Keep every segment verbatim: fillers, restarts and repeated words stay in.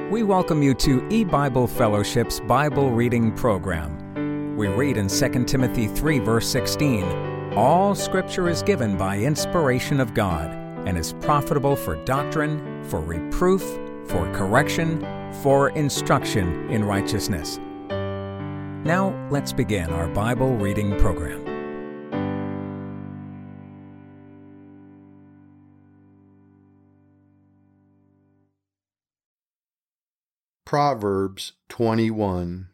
We welcome you to eBible Fellowship's Bible Reading Program. We read in Second Timothy three, verse sixteen, "All Scripture is given by inspiration of God, and is profitable for doctrine, for reproof, for correction, for instruction in righteousness." Now, let's begin our Bible reading program. Proverbs twenty-one.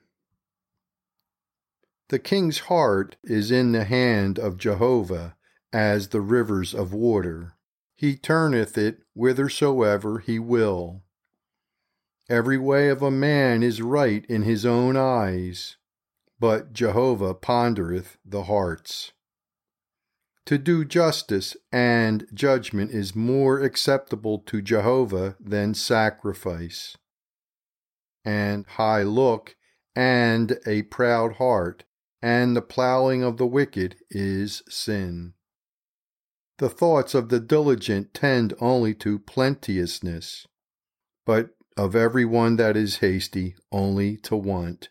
The king's heart is in the hand of Jehovah, as the rivers of water. He turneth it whithersoever he will. Every way of a man is right in his own eyes, but Jehovah pondereth the hearts. To do justice and judgment is more acceptable to Jehovah than sacrifice. And high look, and a proud heart, and the plowing of the wicked is sin. The thoughts of the diligent tend only to plenteousness, but of every one that is hasty only to want.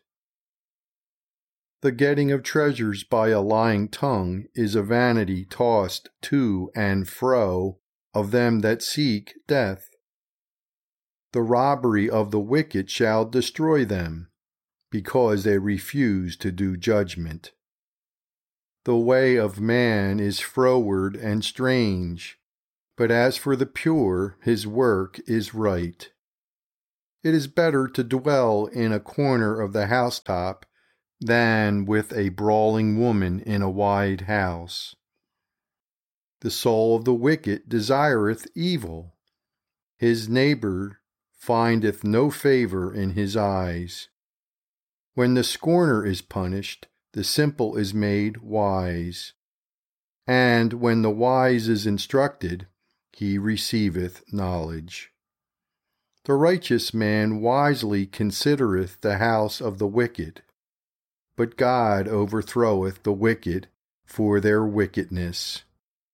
The getting of treasures by a lying tongue is a vanity tossed to and fro of them that seek death. The robbery of the wicked shall destroy them, because they refuse to do judgment. The way of man is froward and strange, but as for the pure, his work is right. It is better to dwell in a corner of the housetop than with a brawling woman in a wide house. The soul of the wicked desireth evil. His neighbor findeth no favor in his eyes. When the scorner is punished, the simple is made wise. And when the wise is instructed, he receiveth knowledge. The righteous man wisely considereth the house of the wicked, but God overthroweth the wicked for their wickedness.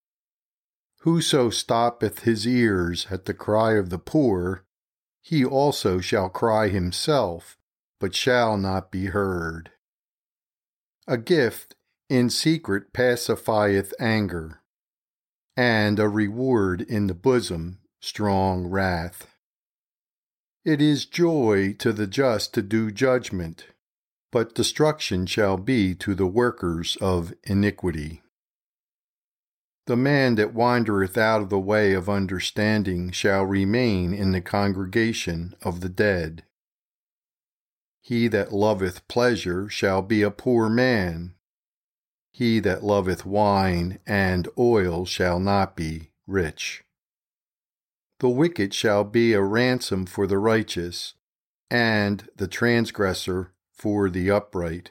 Whoso stoppeth his ears at the cry of the poor, he also shall cry himself, but shall not be heard. A gift in secret pacifieth anger, and a reward in the bosom strong wrath. It is joy to the just to do judgment, but destruction shall be to the workers of iniquity. The man that wandereth out of the way of understanding shall remain in the congregation of the dead. He that loveth pleasure shall be a poor man. He that loveth wine and oil shall not be rich. The wicked shall be a ransom for the righteous, and the transgressor for the upright.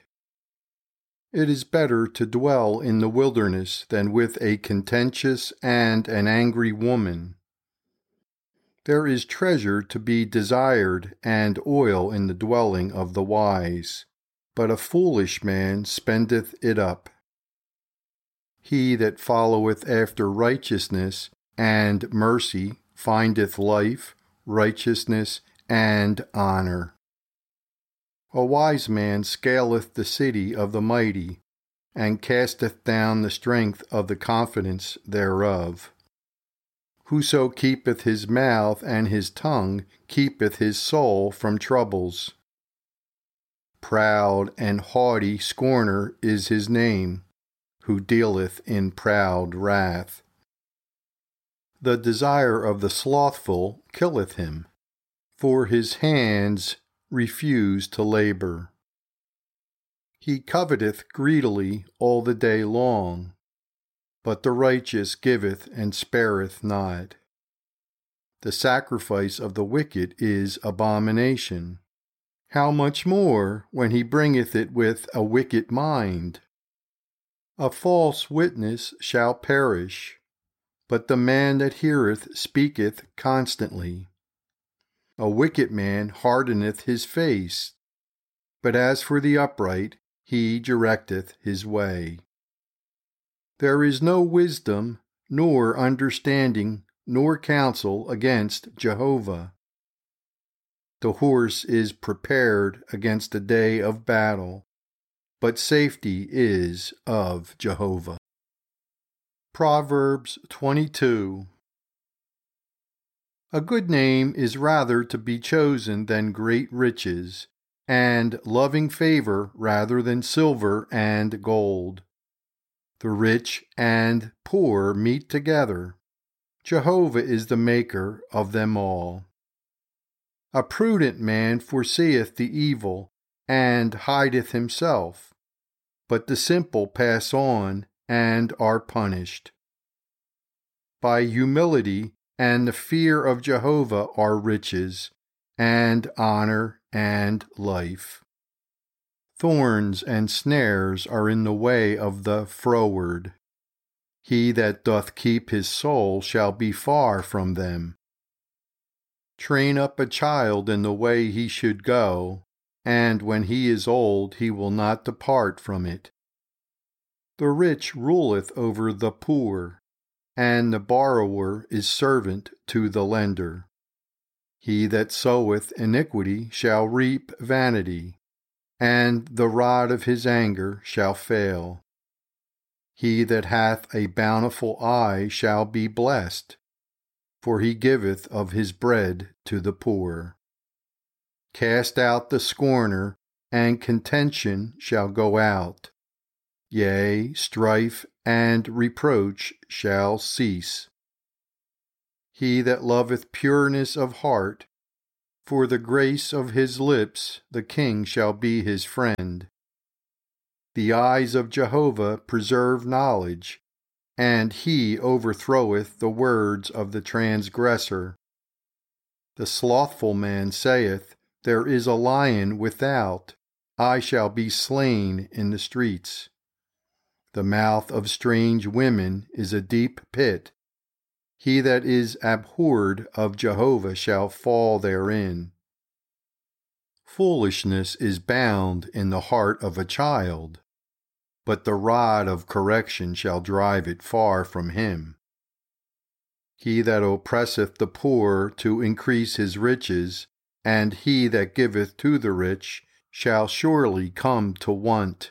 It is better to dwell in the wilderness than with a contentious and an angry woman. There is treasure to be desired and oil in the dwelling of the wise, but a foolish man spendeth it up. He that followeth after righteousness and mercy findeth life, righteousness, and honor. A wise man scaleth the city of the mighty, and casteth down the strength of the confidence thereof. Whoso keepeth his mouth and his tongue keepeth his soul from troubles. Proud and haughty scorner is his name, who dealeth in proud wrath. The desire of the slothful killeth him, for his hands refuse to labor. He coveteth greedily all the day long, but the righteous giveth and spareth not. The sacrifice of the wicked is abomination. How much more when he bringeth it with a wicked mind? A false witness shall perish, but the man that heareth speaketh constantly. A wicked man hardeneth his face, but as for the upright, he directeth his way. There is no wisdom, nor understanding, nor counsel against Jehovah. The horse is prepared against a day of battle, but safety is of Jehovah. Proverbs twenty-two. A good name is rather to be chosen than great riches, and loving favor rather than silver and gold. The rich and poor meet together. Jehovah is the maker of them all. A prudent man foreseeth the evil, and hideth himself, but the simple pass on, and are punished. By humility and the fear of Jehovah are riches, and honor, and life. Thorns and snares are in the way of the froward. He that doth keep his soul shall be far from them. Train up a child in the way he should go, and when he is old he will not depart from it. The rich ruleth over the poor, and the borrower is servant to the lender. He that soweth iniquity shall reap vanity, and the rod of his anger shall fail. He that hath a bountiful eye shall be blessed, for he giveth of his bread to the poor. Cast out the scorner, and contention shall go out. Yea, strife and reproach shall cease. He that loveth pureness of heart, for the grace of his lips the king shall be his friend. The eyes of Jehovah preserve knowledge, and he overthroweth the words of the transgressor. The slothful man saith, There is a lion without, I shall be slain in the streets. The mouth of strange women is a deep pit. He that is abhorred of Jehovah shall fall therein. Foolishness is bound in the heart of a child, but the rod of correction shall drive it far from him. He that oppresseth the poor to increase his riches, and he that giveth to the rich, shall surely come to want.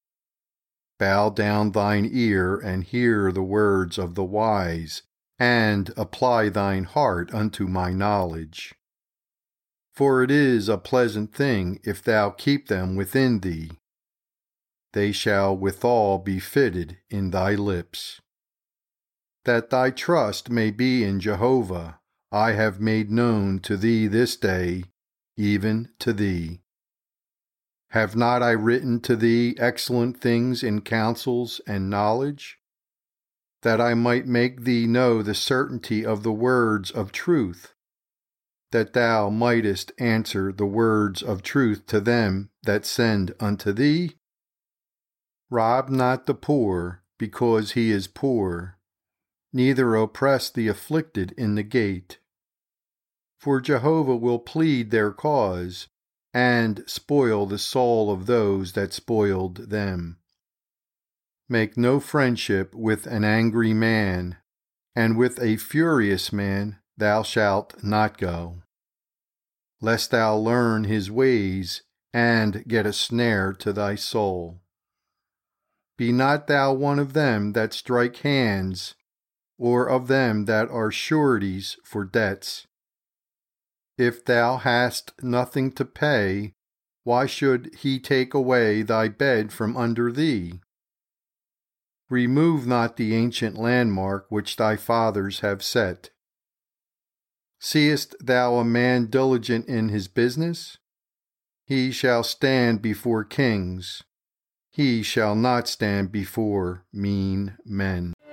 Bow down thine ear and hear the words of the wise, and apply thine heart unto my knowledge. For it is a pleasant thing if thou keep them within thee. They shall withal be fitted in thy lips. That thy trust may be in Jehovah, I have made known to thee this day, even to thee. Have not I written to thee excellent things in counsels and knowledge? That I might make thee know the certainty of the words of truth, that thou mightest answer the words of truth to them that send unto thee? Rob not the poor, because he is poor, neither oppress the afflicted in the gate. For Jehovah will plead their cause, and spoil the soul of those that spoiled them. Make no friendship with an angry man, and with a furious man thou shalt not go, lest thou learn his ways, and get a snare to thy soul. Be not thou one of them that strike hands, or of them that are sureties for debts. If thou hast nothing to pay, why should he take away thy bed from under thee? Remove not the ancient landmark which thy fathers have set. Seest thou a man diligent in his business? He shall stand before kings. He shall not stand before mean men.